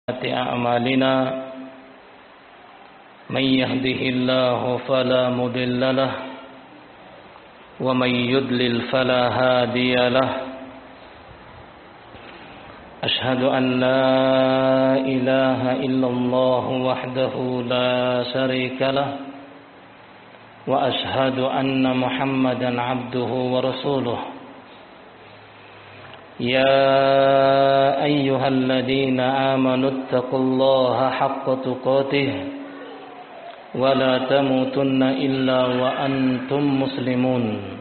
أعمالنا من يهده الله فلا مضل له ومن يضلل فلا هادي له أشهد أن لا إله إلا الله وحده لا شريك له وأشهد أن محمدا عبده ورسوله يا أيها الذين آمنوا اتقوا الله حق تقاته ولا تموتن إلا وأنتم مسلمون